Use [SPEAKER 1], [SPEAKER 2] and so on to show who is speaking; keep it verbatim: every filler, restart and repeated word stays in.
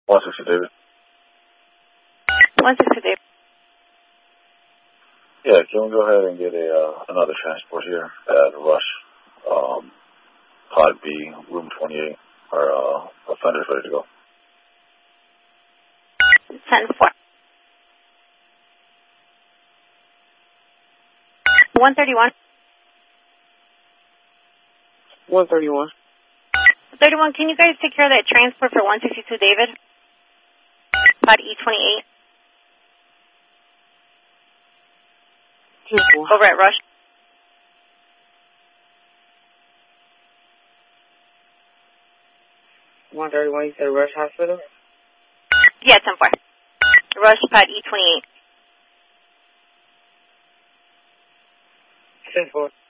[SPEAKER 1] one sixty David.
[SPEAKER 2] one sixty David.
[SPEAKER 1] Yeah, can we go ahead and get a uh, another transport here at Rush, um, Pod B, room twenty-eight. Our uh, offender's ready to go.
[SPEAKER 2] ten four. one thirty-one.
[SPEAKER 3] one thirty-one.
[SPEAKER 2] thirty-one, can you guys take care of that transport for one sixty-two David? Pod E twenty-eight. Over at Rush.
[SPEAKER 3] one thirty-one, you said Rush Hospital?
[SPEAKER 2] Yeah, ten four. Rush Pod E twenty-eight.
[SPEAKER 3] ten four.